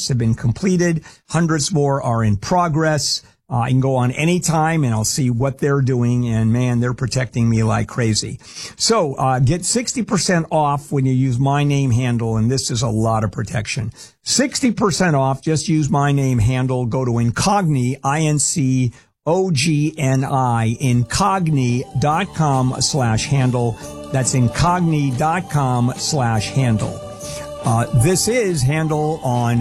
tests have been completed. Hundreds more are in progress. I can go on anytime and I'll see what they're doing. And man, they're protecting me like crazy. So, get 60% off when you use my name handle. And this is a lot of protection. 60% off. Just use my name handle. Go to Incogni, INCOGNI, incogni.com/handle. That's incogni.com/handle. This is Handle on